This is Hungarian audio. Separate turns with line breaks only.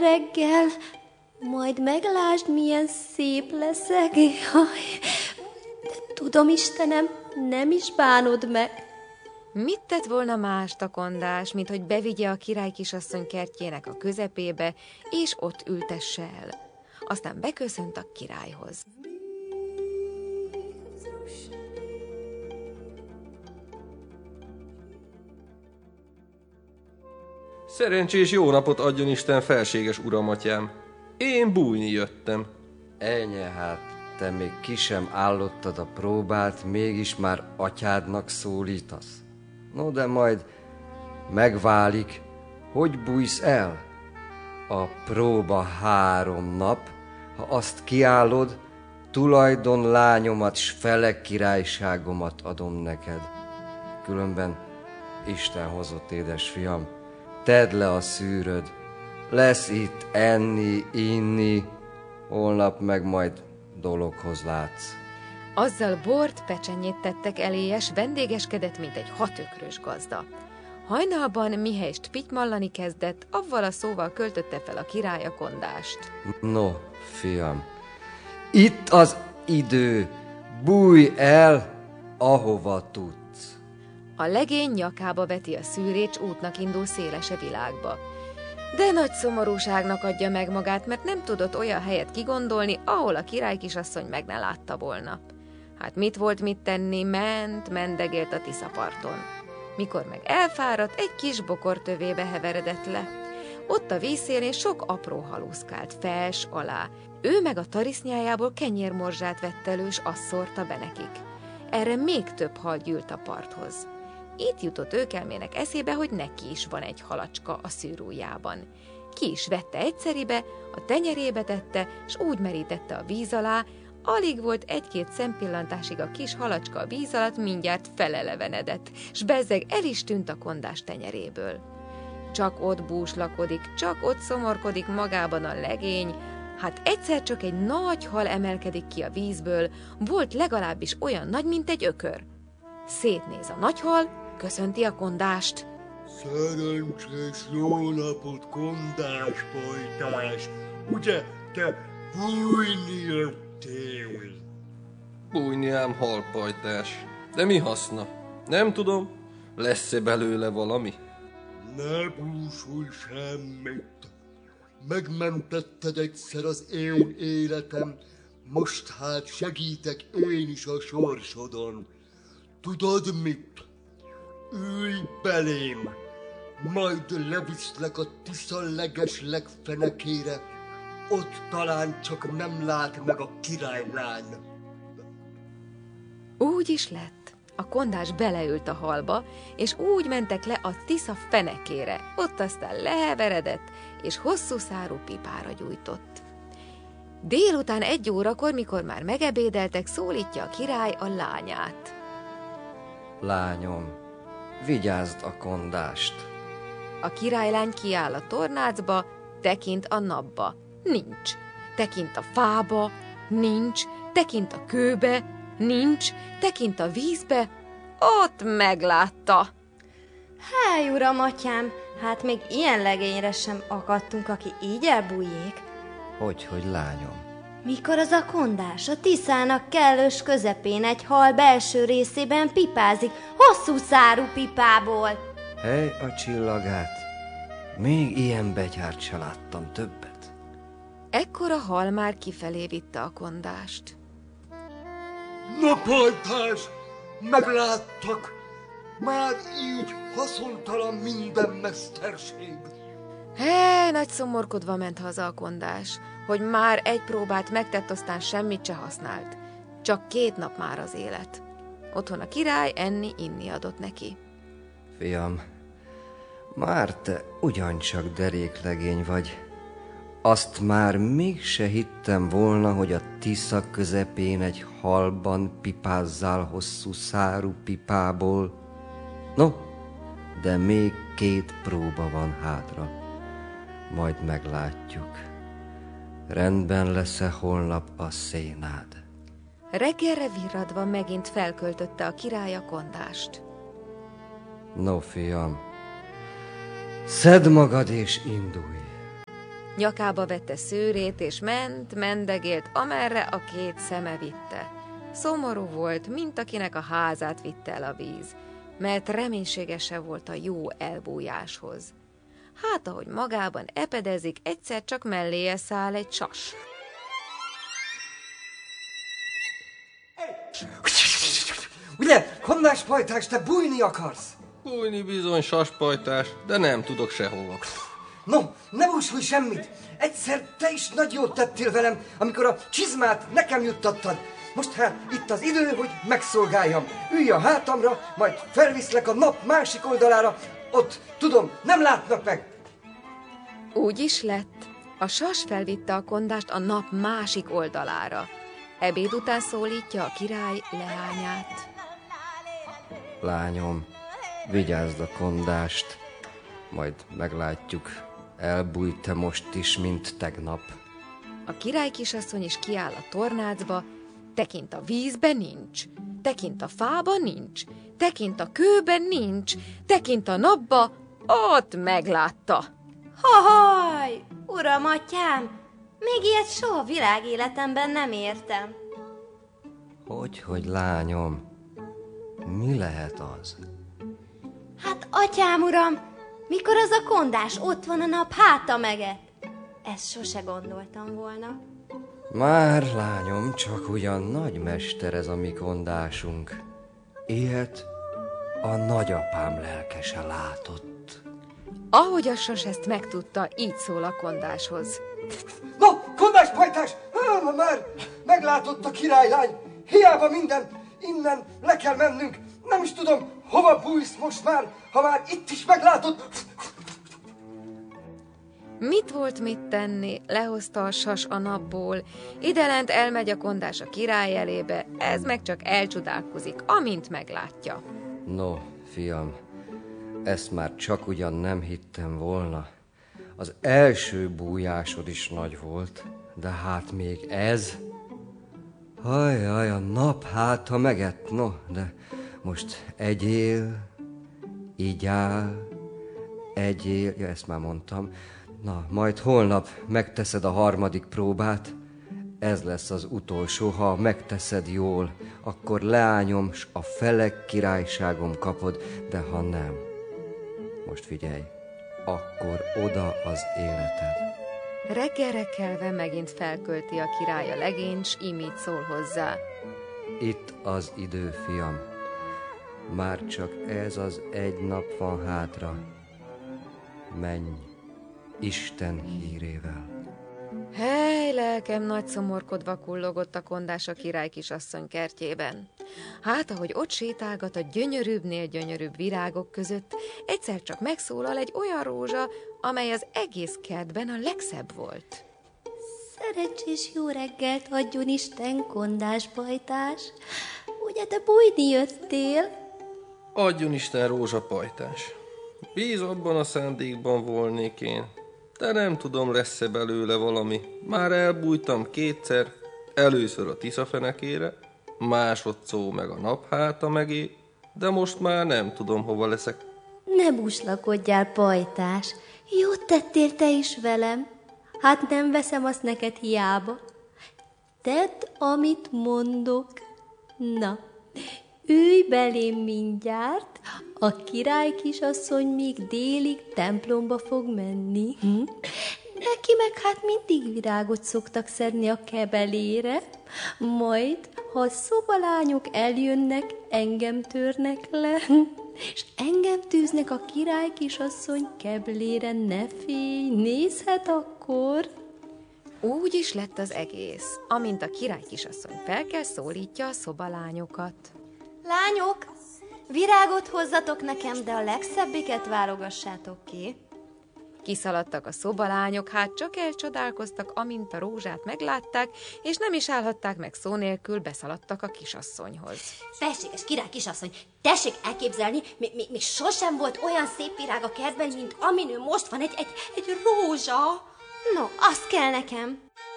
reggel, majd meglásd, milyen szép leszek. Jaj, tudom, Istenem, nem is bánod meg.
Mit tett volna mást a kondás, mint hogy bevigye a király kisasszony kertjének a közepébe, és ott ültesse el. Aztán beköszönt a királyhoz.
Szerencsés jó napot adjon Isten, felséges uramatyám. Én bújni jöttem.
Ennyi, hát te még ki sem állottad a próbát, mégis már atyádnak szólítasz. No, de majd megválik, hogy bújsz el. A próba 3 nap, ha azt kiállod, tulajdon lányomat s fele királyságomat adom neked. Különben Isten hozott, édesfiam, tedd le a szűröd, lesz itt enni, inni, holnap meg majd dologhoz látsz.
Azzal bort, pecsenyét tettek eléje, s vendégeskedett, mint egy 6 ökrös gazda. Hajnalban, mihelyest pitymallani kezdett, avval a szóval költötte fel a király a kondást.
No, fiam, itt az idő, bújj el, ahova tudsz.
A legény nyakába veti a szűrét, s útnak indul szélese világba. De nagy szomorúságnak adja meg magát, mert nem tudott olyan helyet kigondolni, ahol a király kisasszony meg ne látta volna. Hát mit volt mit tenni, mendegélt a Tiszaparton. Mikor meg elfáradt, egy kis bokor tövébe heveredett le. Ott a vízszélén sok apró halúszkált fels alá. Ő meg a tarisznyájából kenyérmorzsát vett elő, s azt szórta be nekik. Erre még több hal gyűlt a parthoz. Itt jutott őkelmének eszébe, hogy neki is van egy halacska a szűrújában. Ki is vette egyszeribe, a tenyerébe tette, s úgy merítette a víz alá, alig volt 1-2 szempillantásig a kis halacska a víz alatt, mindjárt felelevenedett, s bezzeg el is tűnt a kondás tenyeréből. Csak ott búslakodik, csak ott szomorkodik magában a legény, hát egyszer csak egy nagy hal emelkedik ki a vízből, volt legalábbis olyan nagy, mint egy ökör. Szétnéz a nagy hal, köszönti a kondást.
Szerencsés jó napot, kondás pajtás! Ugye te bújni jöttél?
Bújni ám, halpajtás. De mi haszna? Nem tudom, lesz-e belőle valami?
Ne búsulj semmit. Megmentetted egyszer az én életem, most hát segítek én is a sorsodon. Tudod mit? Ülj belém, majd leviszlek a Tisza leges legfenekére, ott talán csak nem lát meg a királylány.
Úgy is lett. A kondás beleült a halba, és úgy mentek le a Tisza fenekére. Ott aztán leheveredett, és hosszú szárú pipára gyújtott. Délután 1 órakor, mikor már megebédeltek, szólítja a király a lányát.
Lányom, vigyázd a kondást.
A királylány kiáll a tornácba, tekint a napba. Nincs. Tekint a fába. Nincs. Tekint a kőbe. Nincs. Tekint a vízbe. Ott meglátta.
Háj, uram, atyám, hát még ilyen legényre sem akadtunk, aki így elbújjék.
Hogy lányom?
Mikor az a kondás a Tiszának kellős közepén egy hal belső részében pipázik, hosszú szárú pipából.
Hely a csillagát, még ilyen begyárt se láttam többet.
Ekkor a hal már kifelé vitte a kondást.
Na, pajtás, megláttak! Már így haszontalan minden mesterség.
Hely, nagy szomorkodva ment haza a kondás, hogy már egy próbát megtett, aztán semmit se használt. Csak 2 nap már az élet. Otthon a király enni-inni adott neki.
Fiam, már te ugyancsak deréklegény vagy. Azt már mégse hittem volna, hogy a Tisza közepén egy halban pipázzál hosszú szárú pipából. No, de még 2 próba van hátra. Majd meglátjuk. Rendben lesz-e holnap a szénád?
Reggelre virradva megint felköltötte a király a kondást.
No, fiam, szedd magad és indulj.
Nyakába vette szőrét, és mendegélt, amerre a két szeme vitte. Szomorú volt, mint akinek a házát vitte el a víz, mert reménységese volt a jó elbújáshoz. Hát, ahogy magában epedezik, egyszer csak melléje száll egy sas.
Ugye, kondáspajtás, te bújni akarsz?
Bújni bizony, saspajtás, de nem tudok sehova.
No, ne búsulj semmit! Egyszer te is nagy jót tettél velem, amikor a csizmát nekem juttattad. Most hát itt az idő, hogy megszolgáljam. Ülj a hátamra, majd felviszlek a nap másik oldalára. Ott, tudom, nem látnak meg.
Úgy is lett. A sas felvitte a kondást a nap másik oldalára. Ebéd után szólítja a király leányát.
Lányom, vigyázd a kondást, majd meglátjuk, elbújt-e most is, mint tegnap.
A király kisasszony is kiáll a tornácba, tekint a vízbe nincs, tekint a fába nincs, tekint a kőben nincs, tekint a napba, ott meglátta.
Hahaj, uram, atyám, még ilyet soha világéletemben nem értem.
Hogy lányom, mi lehet az?
Hát, atyám, uram, mikor az a kondás ott van a nap háta meget? Ezt sose gondoltam volna.
Már, lányom, csak ugyan nagymester ez a mi kondásunk. Ilyet a nagyapám lelkese látott.
Ahogy a sas ezt megtudta, így szól a kondáshoz.
No, kondáspajtás! Már meglátott a királylány! Hiába minden, innen le kell mennünk! Nem is tudom, hova bújsz most már, ha már itt is meglátott!
Mit volt mit tenni? Lehozta a sas a napból, idelent elmegy a kondás a király elébe, ez meg csak elcsodálkozik, amint meglátja.
No, fiam, ezt már csak ugyan nem hittem volna. Az első bújásod is nagy volt, de hát még ez... Hajjaj, a nap háta megett, no, de most egyél, igyál, egyél, ja, ezt már mondtam. Na, majd holnap megteszed a harmadik próbát, ez lesz az utolsó, ha megteszed jól, akkor leányom, s a felek királyságom kapod, de ha nem, most figyelj, akkor oda az életed.
Reggelre kelve megint felkölti a király a legényt, s imít szól hozzá.
Itt az idő, fiam, már csak ez az egy nap van hátra. Menj Isten hírével.
Hely, lelkem, nagy szomorkodva kullogott a kondás a király kisasszony kertjében. Hát, ahogy ott sétálgat a gyönyörűbbnél gyönyörűbb virágok között, egyszer csak megszólal egy olyan rózsa, amely az egész kertben a legszebb volt.
Szerencsés jó reggelt adjon Isten, kondáspajtás. Ugye te bújni jöttél?
Adjon Isten, rózsapajtás. Bíz abban a szándékban volnék én, de nem tudom, lesz-e belőle valami. Már elbújtam kétszer, először a Tiszafenekére, másodszor meg a napháta megé, de most már nem tudom, hova leszek.
Ne buslakodjál, pajtás. Jót tettél te is velem. Hát nem veszem azt neked hiába. Tedd, amit mondok. Na, ülj belém mindjárt, a király kisasszony még délig templomba fog menni. Neki meg hát mindig virágot szoktak szedni a kebelére, majd, ha a szobalányok eljönnek, engem törnek le, és engem tűznek a király kisasszony keblére, ne félj, nézhet akkor.
Úgy is lett az egész, amint a király kisasszony felkel, szólítja a szobalányokat.
Lányok, virágot hozzatok nekem, de a legszebbiket válogassátok ki.
Kiszaladtak a szobalányok, hát csak elcsodálkoztak, amint a rózsát meglátták, és nem is állhatták meg szó nélkül, beszaladtak a kisasszonyhoz.
Felséges király kisasszony, tessék elképzelni, még sosem volt olyan szép virág a kertben, mint aminő most van, egy rózsa. No, azt kell nekem.